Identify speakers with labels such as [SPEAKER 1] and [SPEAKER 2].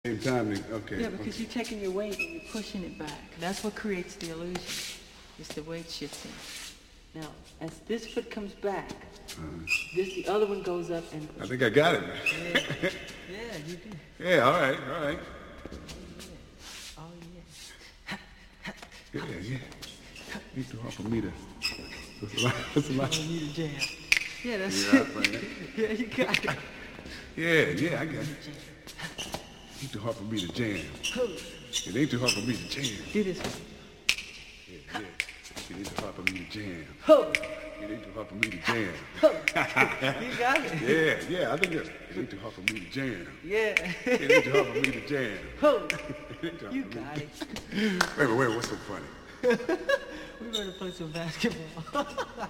[SPEAKER 1] Same time, okay.
[SPEAKER 2] Yeah, because you're taking your weight and you're pushing it back. That's what creates the illusion. It's the weight shifting. Now, as this foot comes back, the other one goes up and...
[SPEAKER 1] I think I got it.
[SPEAKER 2] Yeah, yeah, you do.
[SPEAKER 1] Yeah, all right.
[SPEAKER 2] Oh, yeah.
[SPEAKER 1] Yeah. It's too hard for me to... That's a lot.
[SPEAKER 2] Oh, you need a jam. Yeah, that's
[SPEAKER 1] Yeah,
[SPEAKER 2] it.
[SPEAKER 1] man.
[SPEAKER 2] Yeah, you got it.
[SPEAKER 1] Yeah, I got it. It's too hard for me to jam. It ain't too hard for me to jam.
[SPEAKER 2] Do this one.
[SPEAKER 1] Yeah. It ain't too hard for me to jam.
[SPEAKER 2] Ho!
[SPEAKER 1] It ain't too hard for me to jam.
[SPEAKER 2] You got it.
[SPEAKER 1] Yeah, I think it ain't too hard for me to jam.
[SPEAKER 2] Yeah.
[SPEAKER 1] It ain't too hard for me to jam.
[SPEAKER 2] Ho!
[SPEAKER 1] It ain't too hard
[SPEAKER 2] You
[SPEAKER 1] for me
[SPEAKER 2] got
[SPEAKER 1] to-
[SPEAKER 2] it.
[SPEAKER 1] Wait, what's so funny?
[SPEAKER 2] We better play some basketball.